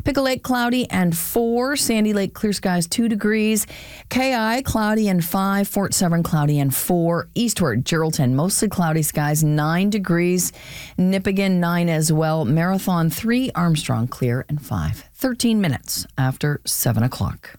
Pickle Lake, cloudy and 4. Sandy Lake, clear skies, 2 degrees. KI, cloudy and 5. Fort Severn, cloudy and 4. Eastward, Geraldton, mostly cloudy skies, 9 degrees. Nipigon, 9 as well. Marathon, 3. Armstrong, clear and 5. 13 minutes after 7 o'clock.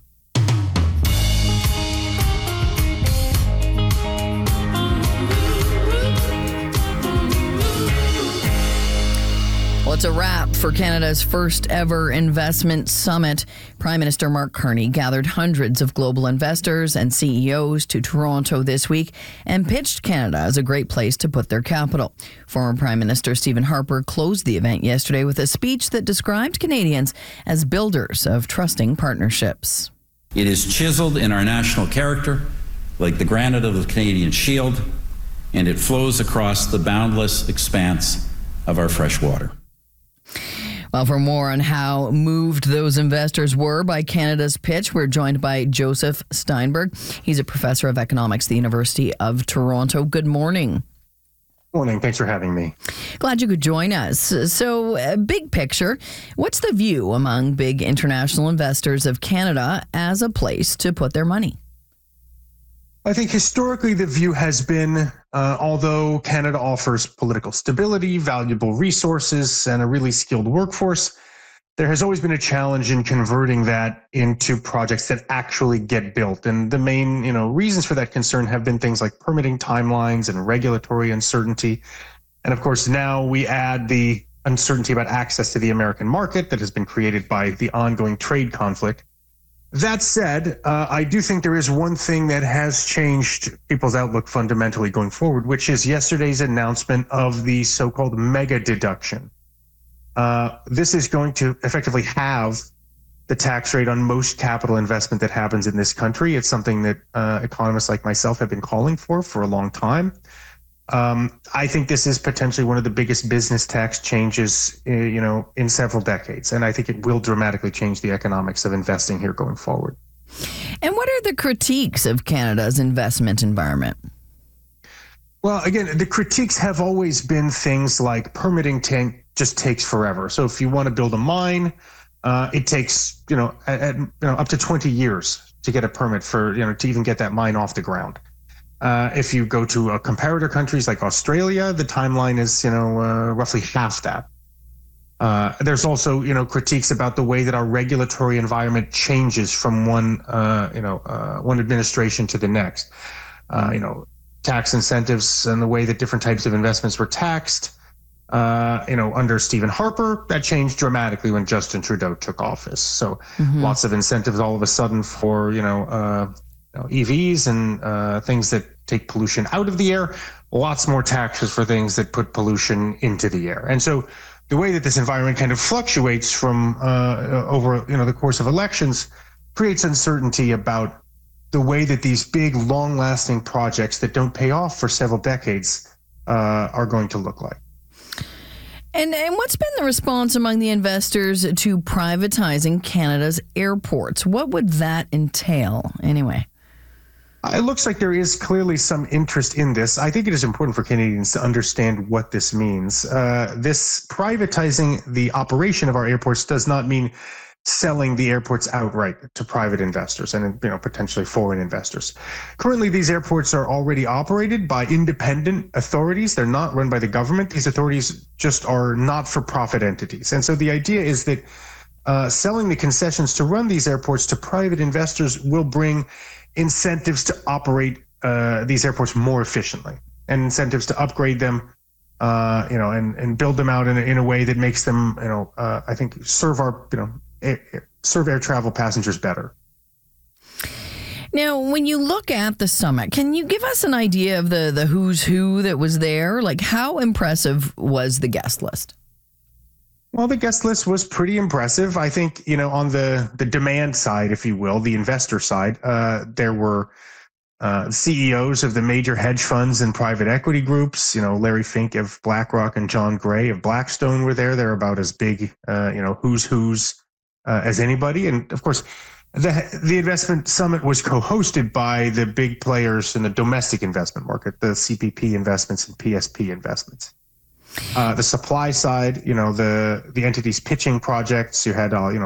Well, it's a wrap for Canada's first ever investment summit. Prime Minister Mark Carney gathered hundreds of global investors and CEOs to Toronto this week and pitched Canada as a great place to put their capital. Former Prime Minister Stephen Harper closed the event yesterday with a speech that described Canadians as builders of trusting partnerships. It is chiseled in our national character, like the granite of the Canadian Shield, and it flows across the boundless expanse of our fresh water. Well, for more on how moved those investors were by Canada's pitch, we're joined by Joseph Steinberg. He's a professor of economics at the University of Toronto. Good morning. Morning. Thanks for having me. Glad you could join us. So, big picture, what's the view among big international investors of Canada as a place to put their money? I think historically the view has been, although Canada offers political stability, valuable resources, and a really skilled workforce, there has always been a challenge in converting that into projects that actually get built. And the main, reasons for that concern have been things like permitting timelines and regulatory uncertainty. And of course, now we add the uncertainty about access to the American market that has been created by the ongoing trade conflict. That said, I do think there is one thing that has changed people's outlook fundamentally going forward, which is yesterday's announcement of the so-called mega deduction. This is going to effectively halve the tax rate on most capital investment that happens in this country. It's something that economists like myself have been calling for a long time. I think this is potentially one of the biggest business tax changes, in several decades. And I think it will dramatically change the economics of investing here going forward. And what are the critiques of Canada's investment environment? Well, again, the critiques have always been things like permitting just takes forever. So if you want to build a mine, it takes, up to 20 years to get a permit for, to even get that mine off the ground. If you go to comparator countries like Australia, the timeline is, roughly half that. There's also, critiques about the way that our regulatory environment changes from one administration to the next. Tax incentives and the way that different types of investments were taxed. Under Stephen Harper, that changed dramatically when Justin Trudeau took office. So lots of incentives all of a sudden for, EVs and things that take pollution out of the air, lots more taxes for things that put pollution into the air. And so the way that this environment kind of fluctuates from over the course of elections creates uncertainty about the way that these big, long-lasting projects that don't pay off for several decades are going to look like. And what's been the response among the investors to privatizing Canada's airports? What would that entail anyway? It looks like there is clearly some interest in this. I think it is important for Canadians to understand what this means. This privatizing the operation of our airports does not mean selling the airports outright to private investors and potentially foreign investors. Currently, these airports are already operated by independent authorities. They're not run by the government. These authorities just are not-for-profit entities. And so the idea is that selling the concessions to run these airports to private investors will bring incentives to operate these airports more efficiently, and incentives to upgrade them, and build them out in a way that makes them, I think serve air travel passengers better. Now, when you look at the summit, can you give us an idea of the who's who that was there? Like, how impressive was the guest list? Well, the guest list was pretty impressive. I think, on the demand side, if you will, the investor side, there were CEOs of the major hedge funds and private equity groups. Larry Fink of BlackRock and John Gray of Blackstone were there. They're about as big, who's as anybody. And of course, the investment summit was co-hosted by the big players in the domestic investment market, the CPP investments and PSP investments. The supply side, the entities pitching projects, you had